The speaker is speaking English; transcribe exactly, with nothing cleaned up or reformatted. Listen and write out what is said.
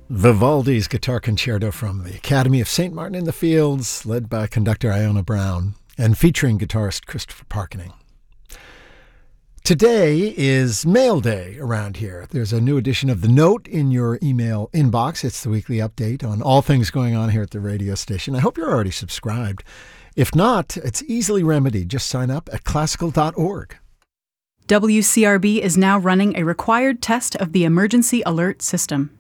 Vivaldi's Guitar Concerto from the Academy of Saint Martin in the Fields, led by conductor Iona Brown and featuring guitarist Christopher Parkening. Today is Mail Day around here. There's a new edition of The Note in your email inbox. It's the weekly update on all things going on here at the radio station. I hope you're already subscribed. If not, it's easily remedied. Just sign up at classical dot org. W C R B is now running a required test of the emergency alert system.